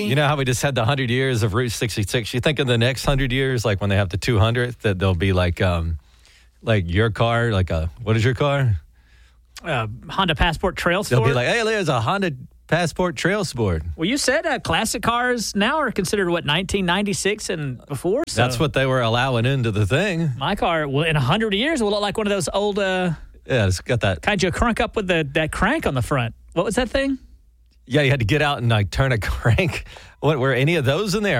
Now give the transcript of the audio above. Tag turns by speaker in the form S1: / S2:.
S1: You know how we just had the 100 years of Route 66? You think in the next 100 years, like when they have the 200th, that there'll be like your car, what is your car?
S2: Honda Passport Trail Sport.
S1: They'll be like, hey, there's a Honda Passport Trail Sport.
S2: Well, you said classic cars now are considered, 1996 and before? So
S1: that's what they were allowing into the thing.
S2: My car, in 100 years, will look like one of those old...
S1: yeah, it's got that...
S2: Kind you crunk up with that crank on the front. What was that thing?
S1: Yeah, you had to get out and turn a crank. Were any of those in there?